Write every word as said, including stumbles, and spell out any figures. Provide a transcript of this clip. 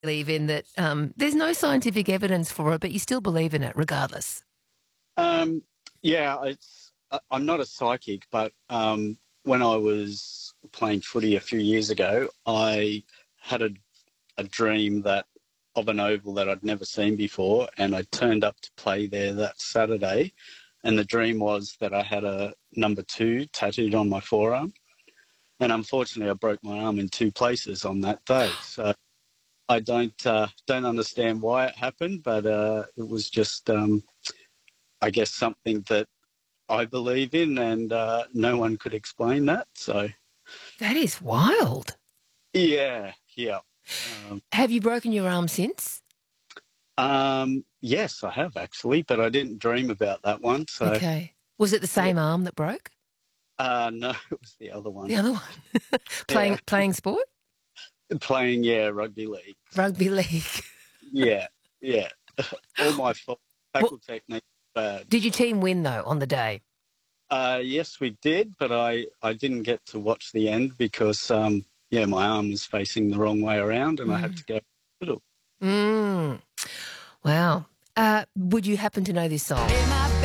believe in that um, there's no scientific evidence for it, but you still believe in it regardless. Um, yeah, it's, I- I'm not a psychic, but um, when I was playing footy a few years ago, I had a, a dream that of an oval that I'd never seen before, and I turned up to play there that Saturday, and the dream was that I had a number two tattooed on my forearm, and unfortunately, I broke my arm in two places on that day. So I don't uh, don't understand why it happened, but uh, it was just, um, I guess, something that I believe in, and uh, no one could explain that. So, That is wild. yeah, yeah. Um, Have you broken your arm since? um, yes, I have actually, but I didn't dream about that one. So, Okay. Was it the yeah. same arm that broke? Uh, no, it was the other The one. other one? Yeah, playing playing sport? playing, yeah, rugby league. Rugby league. Yeah, yeah. All my fault. Well, Tackle technique bad. did your So, team win though on the day? uh, yes, we did, but I, I didn't get to watch the end because, um, yeah, my arm was facing the wrong way around, and I had Mm. to go to the hospital. Mm. Wow. Uh, would you happen to know this song?